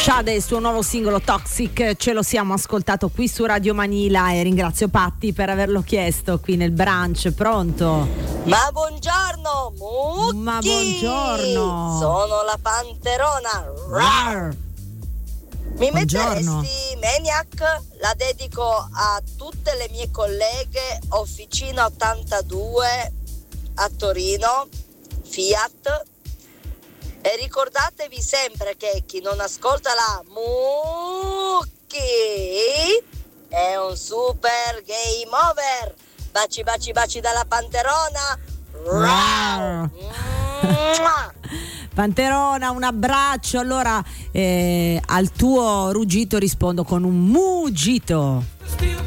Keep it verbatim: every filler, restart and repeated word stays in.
Sade, il suo nuovo singolo Toxic, ce lo siamo ascoltato qui su Radio Manila e ringrazio Patti per averlo chiesto qui nel brunch. Pronto? Ma buongiorno Mucchi! Ma buongiorno! Sono la Panterona. Rar. Mi Buongiorno. metteresti Maniac? La dedico a tutte le mie colleghe Officina ottantadue a Torino, Fiat. E ricordatevi sempre che chi non ascolta la Mucchi è un super game over. Baci baci baci dalla Panterona. Rar. Panterona, un abbraccio. Allora eh, al tuo ruggito rispondo con un mugito.